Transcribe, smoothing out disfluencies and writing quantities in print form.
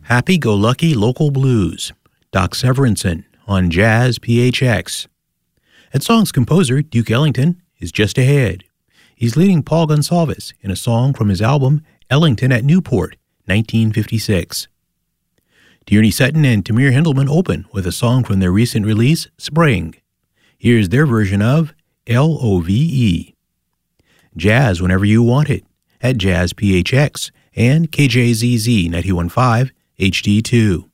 Happy-Go-Lucky Local Blues, Doc Severinsen on Jazz PHX. That song's composer, Duke Ellington, is just ahead. He's leading Paul Gonsalves in a song from his album Ellington at Newport, 1956. Tierney Sutton and Tamir Hindleman open with a song from their recent release, Spring. Here's their version of Love. Jazz whenever you want it at Jazz PHX and KJZZ 91.5 HD2.